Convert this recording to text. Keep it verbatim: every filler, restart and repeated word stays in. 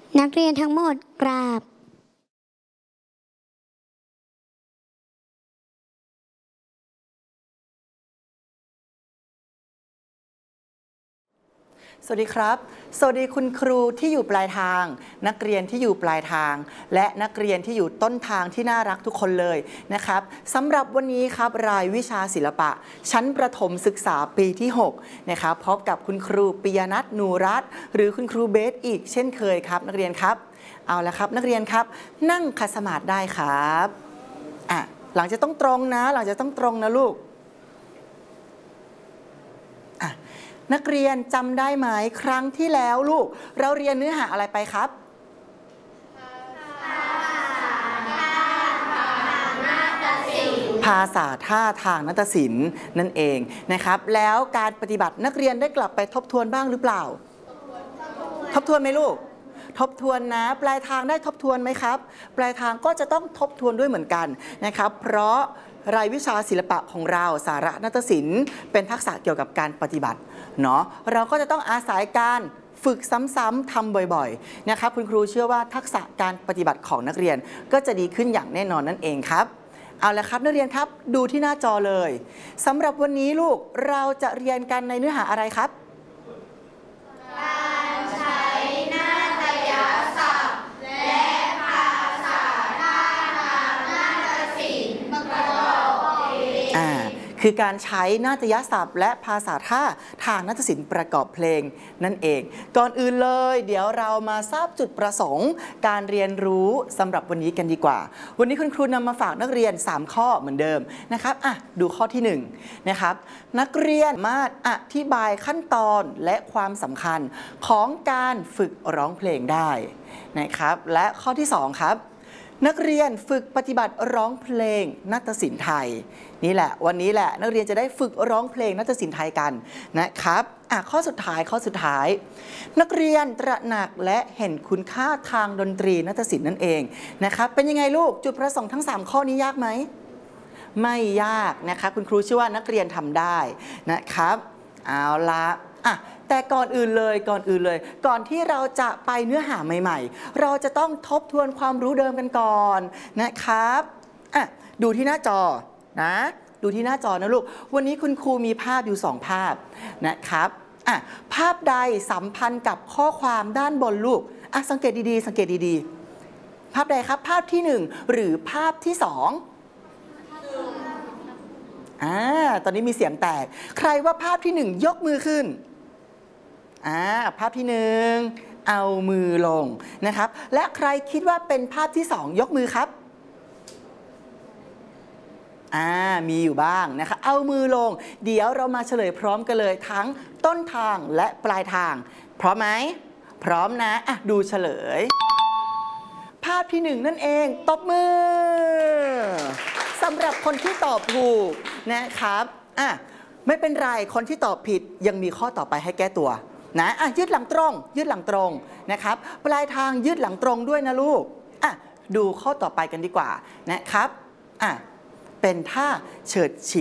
นักเรียนทั้งหมดกราบสวัสดีครับสวัสดีคุณครูที่อยู่ปลายทางนักเรียนที่อยู่ปลายทางและนักเรียนที่อยู่ต้นทางที่น่ารักทุกคนเลยนะครับสำหรับวันนี้ครับรายวิชาศิลปะชั้นประถมศึกษาปีที่หกนะครับพบกับคุณครูปิยนัทนูรัตน์หรือคุณครูเบสอีกเช่นเคยครับนักเรียนครับเอาละครับนักเรียนครับนั่งขัดสมาธิได้ครับอ่ะหลังจะต้องตรงนะหลังจะต้องตรงนะลูกนักเรียนจำได้ไหมครั้งที่แล้วลูกเราเรียนเนื้อหาอะไรไปครับภาษาท่าทางนาฏศิลป์นั่นเองนะครับแล้วการปฏิบัตินักเรียนได้กลับไปทบทวนบ้างหรือเปล่าทบทวนไหมลูกทบทวนนะปลายทางได้ทบทวนไหมครับปลายทางก็จะต้องทบทวนด้วยเหมือนกันนะครับเพราะรายวิชาศิลปะของเราสาระนาฏศิลป์เป็นทักษะเกี่ยวกับการปฏิบัติเนาะเราก็จะต้องอาศัยการฝึกซ้ำๆทำบ่อยๆนะครับคุณครูเชื่อว่าทักษะการปฏิบัติของนักเรียนก็จะดีขึ้นอย่างแน่นอนนั่นเองครับเอาละครับนักเรียนครับดูที่หน้าจอเลยสำหรับวันนี้ลูกเราจะเรียนกันในเนื้อหาอะไรครับการใช้นาฏยศัพท์และภาษาท่าทางนาฏศิลป์ประกอบเพลงอ่าคือการใช้นาฏยศัพท์และภาษาท่าทางนาฏศิลป์ประกอบเพลงนั่นเองก่อนอื่นเลยเดี๋ยวเรามาทราบจุดประสงค์การเรียนรู้สำหรับวันนี้กันดีกว่าวันนี้คุณครูนำมาฝากนักเรียนสามข้อเหมือนเดิมนะครับอ่ะดูข้อที่หนึ่งนะครับนักเรียนสามารถอธิบายขั้นตอนและความสำคัญของการฝึกร้องเพลงได้นะครับและข้อที่สองครับนักเรียนฝึกปฏิบัติร้องเพลงนาฏศิลป์ไทยนี่แหละวันนี้แหละนักเรียนจะได้ฝึกร้องเพลงนาฏศิลป์ไทยกันนะครับอ่ะข้อสุดท้ายข้อสุดท้ายนักเรียนตระหนักและเห็นคุณค่าทางดนตรีนาฏศิลป์นั่นเองนะครับเป็นยังไงลูกจุดประสงค์ทั้งสามข้อนี้ยากไหมไม่ยากนะครับคุณครูเชื่อว่านักเรียนทำได้นะครับเอาละอ่ะแต่ก่อนอื่นเลยก่อนอื่นเลยก่อนที่เราจะไปเนื้อหาใหม่ๆเราจะต้องทบทวนความรู้เดิมกันก่อนนะครับอ่ะดูที่หน้าจอนะดูที่หน้าจอนะลูกวันนี้คุณครูมีภาพอยู่สองภาพนะครับอ่ะภาพใดสัมพันธ์กับข้อความด้านบนลูกอ่ะสังเกตดีๆสังเกตดีๆภาพใดครับภาพที่หนึ่งหรือภาพที่สองอ่าตอนนี้มีเสียงแตกใครว่าภาพที่หนึ่งยกมือขึ้นอ่าภาพที่หนึ่งเอามือลงนะครับและใครคิดว่าเป็นภาพที่สองยกมือครับอ่ามีอยู่บ้างนะคะเอามือลงเดี๋ยวเรามาเฉลยพร้อมกันเลยทั้งต้นทางและปลายทางพร้อมไหมพร้อมนะอ่ะดูเฉลยภาพที่หนึ่งนั่นเองตบมือสำหรับคนที่ตอบถูกนะครับอ่ะไม่เป็นไรคนที่ตอบผิดยังมีข้อต่อไปให้แก้ตัวนะอ่ะยืดหลังตรงยืดหลังตรงนะครับปลายทางยืดหลังตรงด้วยนะลูกอ่ะดูข้อต่อไปกันดีกว่านะครับอ่ะเป็นท่าเฉิดฉ